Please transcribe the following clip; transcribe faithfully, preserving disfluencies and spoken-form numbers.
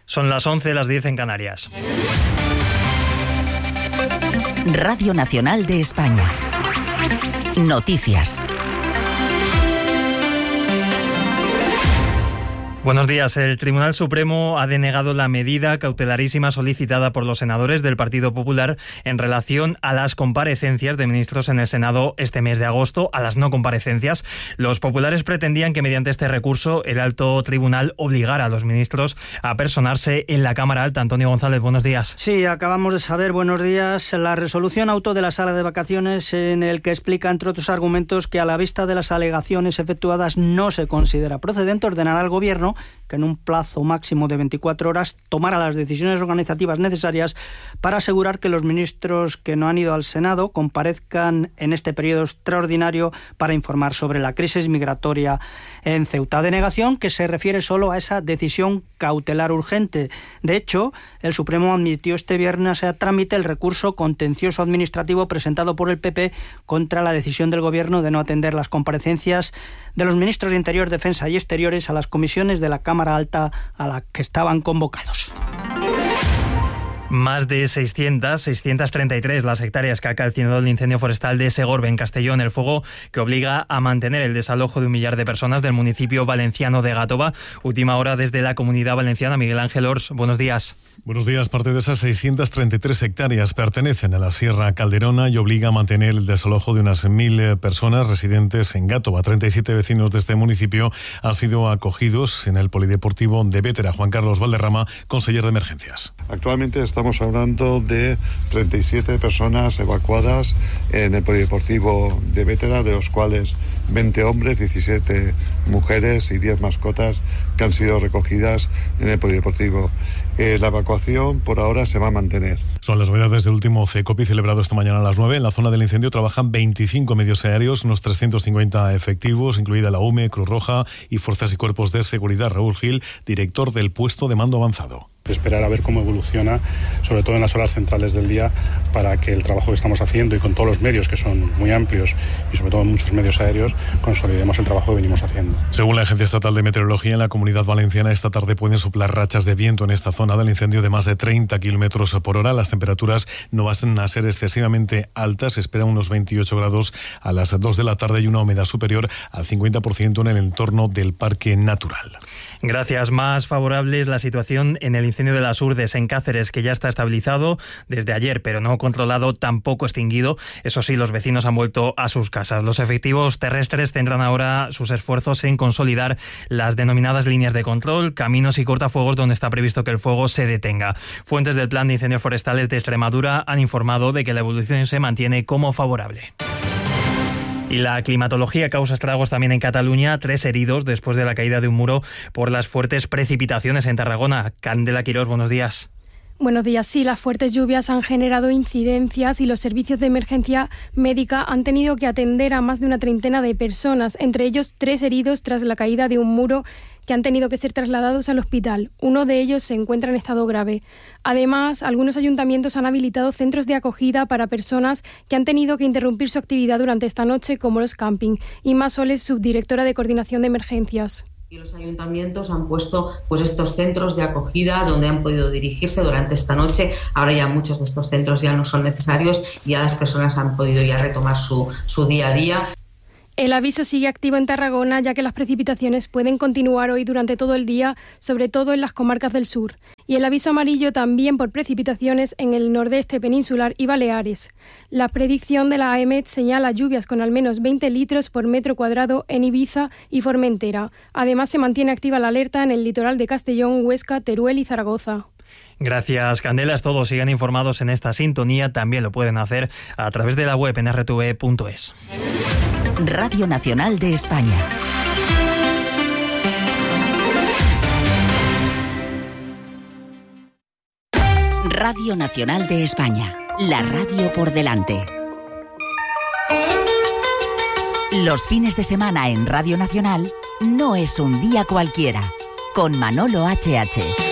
Son las once, las diez en Canarias. Radio Nacional de España. Noticias. Buenos días. El Tribunal Supremo ha denegado la medida cautelarísima solicitada por los senadores del Partido Popular en relación a las comparecencias de ministros en el Senado este mes de agosto, a las no comparecencias. Los populares pretendían que mediante este recurso el alto tribunal obligara a los ministros a personarse en la Cámara Alta. Antonio González, buenos días. Sí, acabamos de saber, buenos días, la resolución auto de la Sala de Vacaciones en el que explica, entre otros argumentos, que a la vista de las alegaciones efectuadas no se considera procedente ordenar al Gobierno que en un plazo máximo de veinticuatro horas tomara las decisiones organizativas necesarias para asegurar que los ministros que no han ido al Senado comparezcan en este periodo extraordinario para informar sobre la crisis migratoria en Ceuta. Denegación que se refiere solo a esa decisión cautelar urgente. De hecho, el Supremo admitió este viernes a trámite el recurso contencioso administrativo presentado por el P P contra la decisión del Gobierno de no atender las comparecencias de los ministros de Interior, Defensa y Exteriores a las comisiones de la Cámara Alta a la que estaban convocados. Más de seiscientas, seiscientas treinta y tres las hectáreas que ha calcinado el incendio forestal de Segorbe, en Castellón, el fuego que obliga a mantener el desalojo de un millar de personas del municipio valenciano de Gàtova. Última hora desde la Comunidad Valenciana. Miguel Ángel Ors, buenos días. Buenos días. Parte de esas seiscientas treinta y tres hectáreas pertenecen a la Sierra Calderona y obliga a mantener el desalojo de unas mil personas residentes en Gàtova. treinta y siete vecinos de este municipio han sido acogidos en el Polideportivo de Bétera. Juan Carlos Valderrama, conseller de Emergencias. Actualmente estamos hablando de treinta y siete personas evacuadas en el Polideportivo de Bétera, de los cuales veinte hombres, diecisiete mujeres y diez mascotas que han sido recogidas en el Polideportivo. Eh, la evacuación por ahora se va a mantener. Son las novedades del último CECOPI celebrado esta mañana a las nueve. En la zona del incendio trabajan veinticinco medios aéreos, unos trescientos cincuenta efectivos, incluida la U M E, Cruz Roja y Fuerzas y Cuerpos de Seguridad. Raúl Gil, director del puesto de mando avanzado. Esperar a ver cómo evoluciona, sobre todo en las horas centrales del día, para que el trabajo que estamos haciendo y con todos los medios, que son muy amplios, y sobre todo muchos medios aéreos, consolidemos el trabajo que venimos haciendo. Según la Agencia Estatal de Meteorología, en la Comunidad Valenciana esta tarde pueden soplar rachas de viento en esta zona del incendio de más de treinta kilómetros por hora. Las temperaturas no van a ser excesivamente altas. Se esperan unos veintiocho grados a las dos de la tarde y una humedad superior al cincuenta por ciento en el entorno del Parque Natural. Gracias. Más favorable es la situación en el incendio de las Urdes, en Cáceres, que ya está estabilizado desde ayer, pero no controlado, tampoco extinguido. Eso sí, los vecinos han vuelto a sus casas. Los efectivos terrestres centran ahora sus esfuerzos en consolidar las denominadas líneas de control, caminos y cortafuegos donde está previsto que el fuego se detenga. Fuentes del Plan de Incendios Forestales de Extremadura han informado de que la evolución se mantiene como favorable. Y la climatología causa estragos también en Cataluña. Tres heridos después de la caída de un muro por las fuertes precipitaciones en Tarragona. Candela Quirós, buenos días. Buenos días. Sí, las fuertes lluvias han generado incidencias y los servicios de emergencia médica han tenido que atender a más de una treintena de personas, entre ellos tres heridos tras la caída de un muro que han tenido que ser trasladados al hospital. Uno de ellos se encuentra en estado grave. Además, algunos ayuntamientos han habilitado centros de acogida para personas que han tenido que interrumpir su actividad durante esta noche, como los camping. Inma Soles, subdirectora de Coordinación de Emergencias. Y los ayuntamientos han puesto pues estos centros de acogida donde han podido dirigirse durante esta noche. Ahora ya muchos de estos centros ya no son necesarios y ya las personas han podido ya retomar su, su día a día. El aviso sigue activo en Tarragona, ya que las precipitaciones pueden continuar hoy durante todo el día, sobre todo en las comarcas del sur. Y el aviso amarillo también por precipitaciones en el nordeste peninsular y Baleares. La predicción de la A E M E T señala lluvias con al menos veinte litros por metro cuadrado en Ibiza y Formentera. Además, se mantiene activa la alerta en el litoral de Castellón, Huesca, Teruel y Zaragoza. Gracias, Candelas. Todos sigan informados en esta sintonía. También lo pueden hacer a través de la web en erre te ve punto es. Radio Nacional de España. Radio Nacional de España. La radio por delante. Los fines de semana en Radio Nacional no es un día cualquiera. Con Manolo H H.